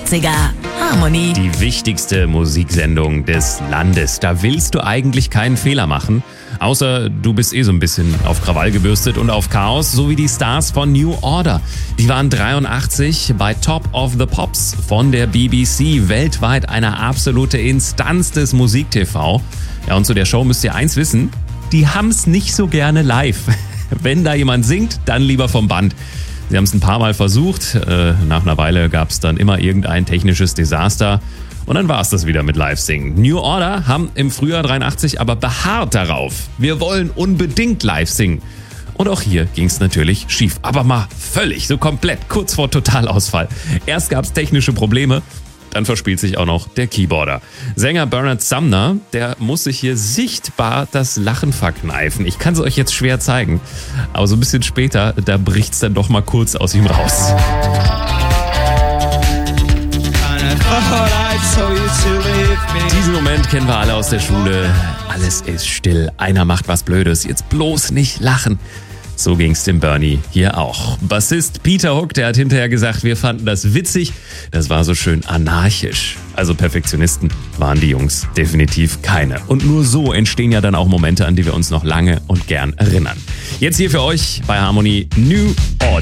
80er. Harmony. Die wichtigste Musiksendung des Landes. Da willst du eigentlich keinen Fehler machen. Außer du bist so ein bisschen auf Krawall gebürstet und auf Chaos, so wie die Stars von New Order. Die waren 83 bei Top of the Pops von der BBC, weltweit eine absolute Instanz des Musik-TV. Ja, und zu der Show müsst ihr eins wissen, die haben's nicht so gerne live. Wenn da jemand singt, dann lieber vom Band. Sie haben es ein paar Mal versucht, nach einer Weile gab es dann immer irgendein technisches Desaster. Und dann war es das wieder mit Live-Singen. New Order haben im Frühjahr 83 aber beharrt darauf. Wir wollen unbedingt live singen. Und auch hier ging es natürlich schief. Aber mal völlig, so komplett, kurz vor Totalausfall. Erst gab es technische Probleme, dann verspielt sich auch noch der Keyboarder. Sänger Bernard Sumner, der muss sich hier sichtbar das Lachen verkneifen. Ich kann es euch jetzt schwer zeigen. Aber so ein bisschen später, da bricht es dann doch mal kurz aus ihm raus. Diesen Moment kennen wir alle aus der Schule. Alles ist still, einer macht was Blödes, jetzt bloß nicht lachen. So ging's dem Bernie hier auch. Bassist Peter Hook, der hat hinterher gesagt, wir fanden das witzig, das war so schön anarchisch. Also Perfektionisten waren die Jungs definitiv keine. Und nur so entstehen ja dann auch Momente, an die wir uns noch lange und gern erinnern. Jetzt hier für euch bei Harmony New Order.